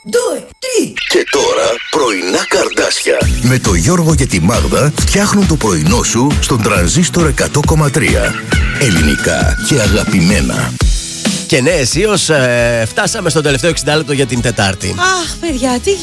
Και τώρα πρωινά καρδάσια με το Γιώργο και τη Μάγδα φτιάχνουν το πρωινό σου στον τρανζίστορ 100,3. Ελληνικά και αγαπημένα. Και ναι, αισίως φτάσαμε στο τελευταίο 60 λεπτό για την Τετάρτη. Αχ, παιδιά, τι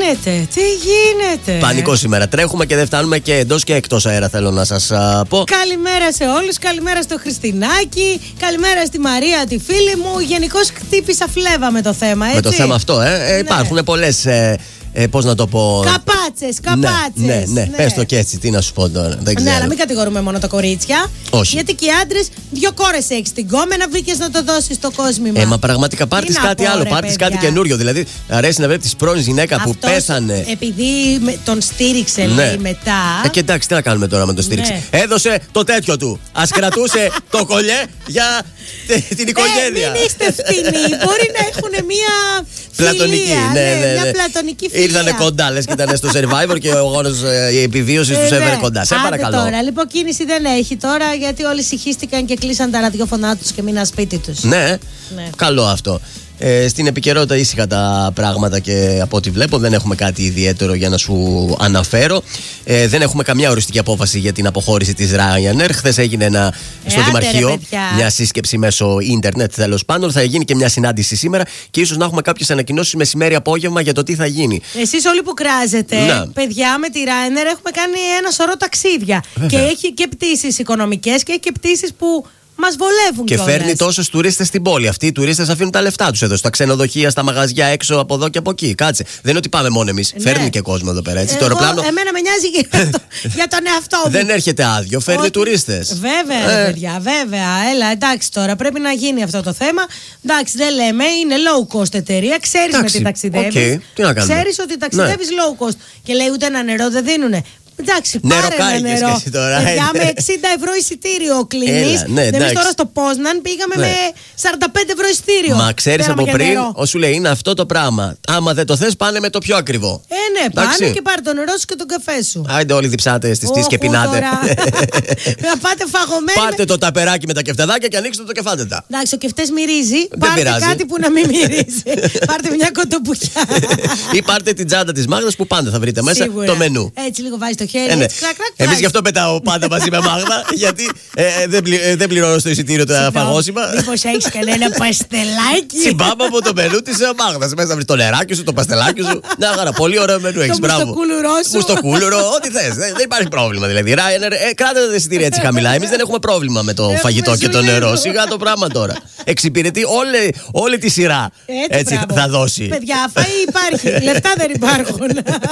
γίνεται. Πανικό σήμερα. Τρέχουμε και δεν φτάνουμε και εντός και εκτός αέρα, θέλω να σας πω. Καλημέρα σε όλους. Καλημέρα στο Χριστινάκι. Καλημέρα στη Μαρία, τη φίλη μου. Γενικώς χτύπησα φλέβα με το θέμα, έτσι. Με το θέμα αυτό, Ναι. Υπάρχουν πολλές. Πώς να το πω. Καπάτσες. Ναι. Πες το και έτσι, τι να σου πω τώρα. Δεν ξέρω. Ναι, αλλά μην κατηγορούμε μόνο τα κορίτσια. Όχι. Γιατί και οι άντρες, 2 κόρες έχεις στην κόμενα, βρήκες να το δώσεις στο κόσμημα. Μα πραγματικά πάρτης κάτι άλλο, πάρτης κάτι καινούριο. Δηλαδή, αρέσει να βλέπεις πρώην γυναίκα αυτός, που πέθανε. Επειδή τον στήριξε, λέει, μετά. Και εντάξει, τι να κάνουμε τώρα με το στήριξε. Ναι. Έδωσε το τέτοιο του. Ας κρατούσε το κολλιέ για την οικογένεια. Μην είστε φτηνοί. Μπορεί να έχουν μια πλατωνική, φιλία, μια πλατωνική φιλία. Ήρθανε κοντά, λες και ήταν στο Survivor και ο γόνος η επιβίωση τους έβαινε κοντά. Σε παρακαλώ. Τώρα, λοιπόν, κίνηση δεν έχει τώρα γιατί όλοι συγχύστηκαν και κλείσαν τα ραδιόφωνά τους και μείναν σπίτι τους. Ναι, καλό αυτό. Στην επικαιρότητα ήσυχα τα πράγματα και από ό,τι βλέπω δεν έχουμε κάτι ιδιαίτερο για να σου αναφέρω. Δεν έχουμε καμιά οριστική απόφαση για την αποχώρηση της Ryanair. Χθες έγινε στο Δημαρχείο μια σύσκεψη μέσω ίντερνετ, τέλος πάντων. Θα γίνει και μια συνάντηση σήμερα και ίσως να έχουμε κάποιες ανακοινώσεις μεσημέρι απόγευμα για το τι θα γίνει. Εσείς όλοι που κράζετε, παιδιά, με τη Ryanair έχουμε κάνει ένα σωρό ταξίδια. Βέβαια. Και έχει και πτήσεις οικονομικές και έχει και πτήσεις που μας βολεύουν και κιόλας. φέρνει τόσους τουρίστες στην πόλη. Αυτοί οι τουρίστες αφήνουν τα λεφτά τους εδώ, στα ξενοδοχεία, στα μαγαζιά, έξω από εδώ και από εκεί. Κάτσε. Δεν είναι ότι πάμε μόνο εμείς. Ναι. Φέρνει και κόσμο εδώ πέρα. Έτσι. Το αεροπλάνο. Εμένα με νοιάζει για τον εαυτό μου. Δεν έρχεται άδειο, φέρνει τουρίστες. Βέβαια, παιδιά, βέβαια. Έλα, εντάξει τώρα, πρέπει να γίνει αυτό το θέμα. Εντάξει, δεν λέμε, είναι low cost εταιρεία. Ξέρεις με τι ταξιδεύεις. Τι να κάνουμε. Ξέρεις ότι ταξιδεύεις low cost. Και λέει ούτε ένα νερό δεν δίνουνε. Εντάξει, πάρε ένα νερό. Παιδιά, με 60 ευρώ εισιτήριο κλείνεις. Εμείς τώρα στο Πόσναν πήγαμε με 45 ευρώ εισιτήριο. Μα ξέρεις από πριν, σου λέει είναι αυτό το πράγμα. Άμα δεν το θες, πάνε με το πιο ακριβό. Ναι, πάνε και πάρε το νερό σου και τον καφέ σου. Άιντε, όλοι διψάτε στις τύχες και πεινάτε. Να πάτε φαγωμένοι. Πάρτε το ταπεράκι με τα κεφτεδάκια και ανοίξτε το και φάτε τα. Εντάξει, ο κεφτές μυρίζει. Πάρτε κάτι που να μην μυρίζει. Πάρτε μια κοντοπουκιά. Ή πάρτε την τσάντα της Μάγδας που πάντα θα βρείτε μέσα το μενού. Έτσι λίγο βάζει το χέρι. Εμείς γι' αυτό πετάω πάντα μαζί με Μάγδα, γιατί δεν πληρώνω στο εισιτήριο τα φαγόσιμα. Μήπως έχεις κανένα παστελάκι. Συμπάμπα από το μενού της Μάγδας. Μέσα να βρεις το νεράκι σου, το παστελάκι σου. Να χαρά, πολύ ωραίο μενού έχεις. Μπράβο. Μουστοκούλουρο, ό,τι θες. Δεν υπάρχει πρόβλημα δηλαδή. Ryanair, κράτε τα εισιτήρια έτσι χαμηλά. Εμείς δεν έχουμε πρόβλημα με το φαγητό και το νερό. Σιγά το πράγμα τώρα. Εξυπηρετεί όλη τη σειρά. Έτσι θα δώσει. Παιδιά, φαΐ υπάρχει. Λεφτά δεν υπάρχουν.